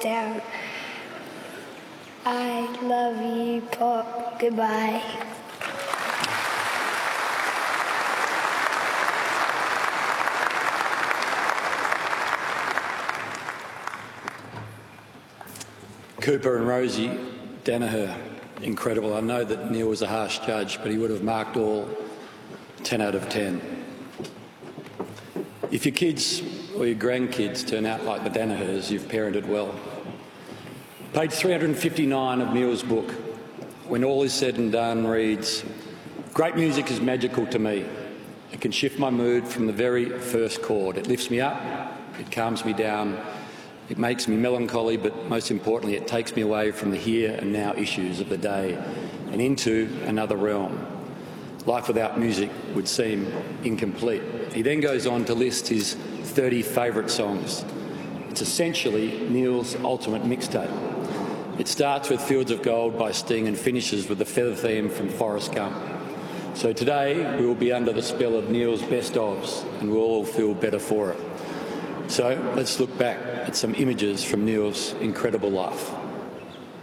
down. I love you, Pop. Goodbye. Cooper and Rosie Danaher, incredible. I know that Neil was a harsh judge, but he would have marked all 10 out of 10. If your kids or your grandkids turn out like the Danahers, you've parented well. Page 359 of Neil's book, when all is said and done, reads, "Great music is magical to me. It can shift my mood from the very first chord. It lifts me up, it calms me down, it makes me melancholy, but most importantly, it takes me away from the here and now issues of the day and into another realm. Life without music would seem incomplete." He then goes on to list his 30 favourite songs. It's essentially Neil's ultimate mixtape. It starts with Fields of Gold by Sting and finishes with the feather theme from Forrest Gump. So today we will be under the spell of Neil's best ofs and we'll all feel better for it. So let's look back at some images from Neil's incredible life.